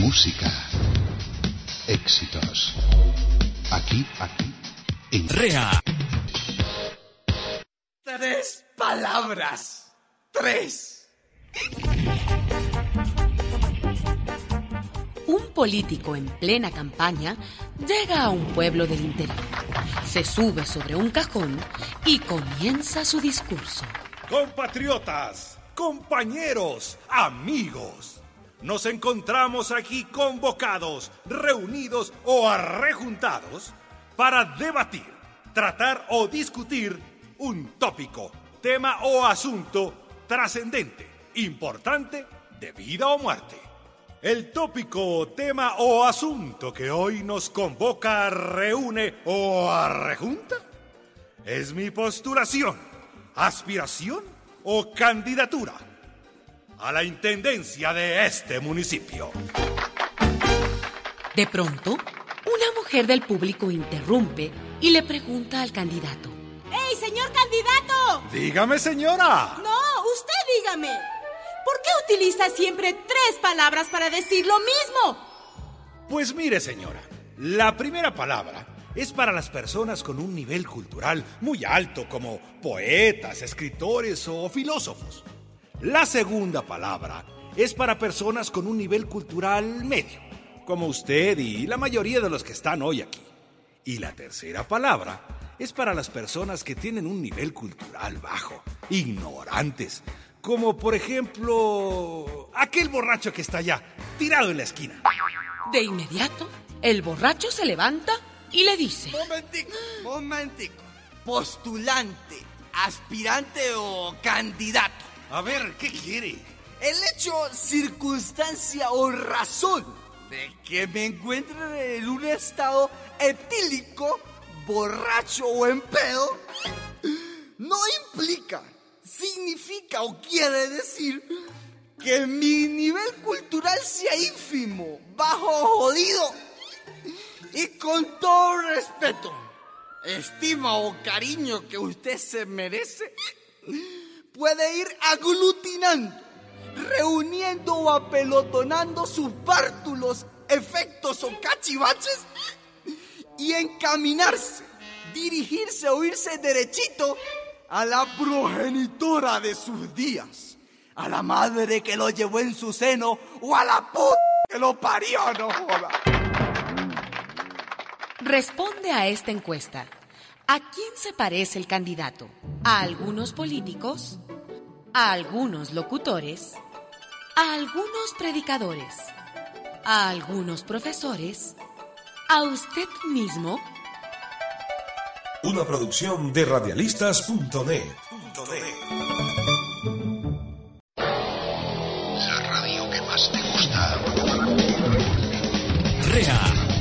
Música. Éxitos. Aquí, en REA. 3 palabras. 3. Un político en plena campaña llega a un pueblo del interior, se sube sobre un cajón y comienza su discurso. Compatriotas, compañeros, amigos, nos encontramos aquí convocados, reunidos o arrejuntados para debatir, tratar o discutir un tópico, tema o asunto trascendente, importante, de vida o muerte. El tópico, tema o asunto que hoy nos convoca, reúne o arrejunta es mi postulación, aspiración o candidatura a la intendencia de este municipio. De pronto, una mujer del público interrumpe y le pregunta al candidato: ¡Ey, señor candidato! Dígame, señora. No, usted dígame. ¿Por qué utiliza siempre 3 palabras para decir lo mismo? Pues mire, señora, la primera palabra es para las personas con un nivel cultural muy alto, como poetas, escritores o filósofos. La segunda palabra es para personas con un nivel cultural medio, como usted y la mayoría de los que están hoy aquí. Y la tercera palabra es para las personas que tienen un nivel cultural bajo, ignorantes, como por ejemplo aquel borracho que está allá, tirado en la esquina. De inmediato, el borracho se levanta y le dice: Momentico. Postulante, aspirante o candidato. A ver, ¿qué quiere? El hecho, circunstancia o razón de que me encuentre en un estado etílico, borracho o en pedo, no implica, significa o quiere decir que mi nivel cultural sea ínfimo, bajo, jodido. Y con todo respeto, estima o cariño que usted se merece, puede ir aglutinando, reuniendo o apelotonando sus bártulos, efectos o cachivaches y encaminarse, dirigirse o irse derechito a la progenitora de sus días, a la madre que lo llevó en su seno o a la puta que lo parió, no joda. Responde a esta encuesta: ¿a quién se parece el candidato? ¿A algunos políticos? ¿A algunos locutores? ¿A algunos predicadores? ¿A algunos profesores? ¿A usted mismo? Una producción de radialistas.net. la radio que más te gusta. REA.